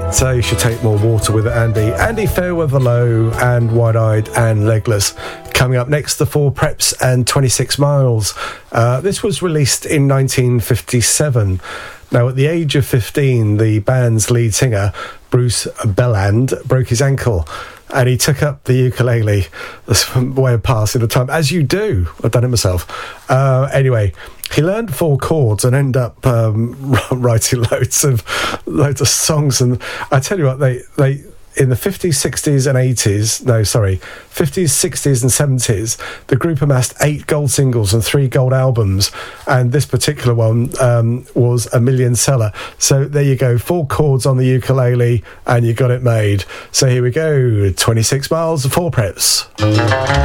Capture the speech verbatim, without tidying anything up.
So you should take more water with it, Andy. Andy Fairweather Low and Wide-Eyed and Legless. Coming up next, the Four Preps and twenty-six miles. Uh, this was released in nineteen fifty-seven. Now, at the age of fifteen, the band's lead singer, Bruce Belland, broke his ankle and he took up the ukulele. That's a way of passing the time, as you do. I've done it myself. Uh, anyway, he learned four chords and ended up um, writing loads of loads of songs. And I tell you what, they they in the fifties, sixties and eighties, no, sorry, fifties, sixties and seventies, the group amassed eight gold singles and three gold albums, and this particular one um, was a million seller. So there you go, four chords on the ukulele and you got it made. So here we go, twenty-six miles of Four Preps.